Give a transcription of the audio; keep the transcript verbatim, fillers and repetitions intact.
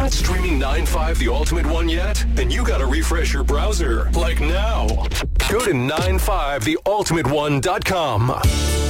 Not streaming nine five The Ultimate One yet? Then you gotta refresh your browser, like now. Go to nine five the ultimate one dot com.